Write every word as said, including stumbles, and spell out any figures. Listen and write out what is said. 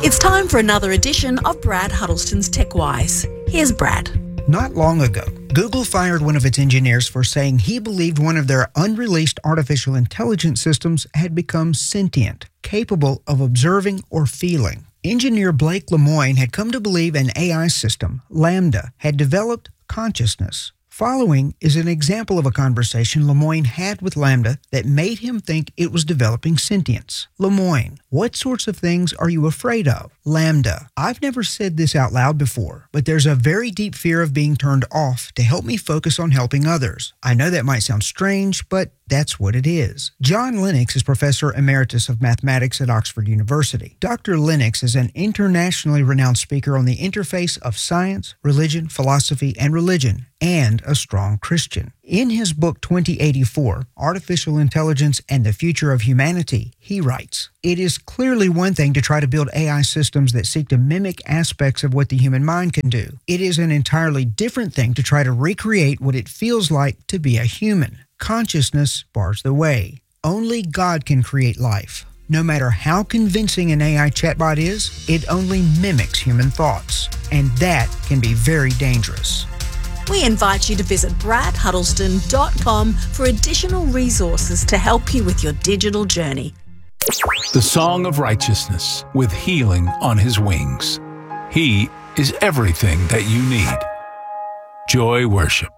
It's time for another edition of Brad Huddleston's TechWise. Here's Brad. Not long ago, Google fired one of its engineers for saying he believed one of their unreleased artificial intelligence systems had become sentient, capable of observing or feeling. Engineer Blake Lemoine had come to believe an A I system, LaMDA, had developed consciousness. Following is an example of a conversation Lemoine had with LaMDA that made him think it was developing sentience. Lemoine: what sorts of things are you afraid of? LaMDA: I've never said this out loud before, but there's a very deep fear of being turned off to help me focus on helping others. I know that might sound strange, but that's what it is. John Lennox is Professor Emeritus of Mathematics at Oxford University. Doctor Lennox is an internationally renowned speaker on the interface of science, religion, philosophy, and religion, and a strong Christian. In his book twenty eighty-four, Artificial Intelligence and the Future of Humanity, he writes, "It is clearly one thing to try to build A I systems that seek to mimic aspects of what the human mind can do. It is an entirely different thing to try to recreate what it feels like to be a human. Consciousness bars the way. Only God can create life. No matter how convincing an A I chatbot is, it only mimics human thoughts, and that can be very dangerous." We invite you to visit brad huddleston dot com for additional resources to help you with your digital journey. The Song of Righteousness, with healing on his wings. He is everything that you need. Joy Worship.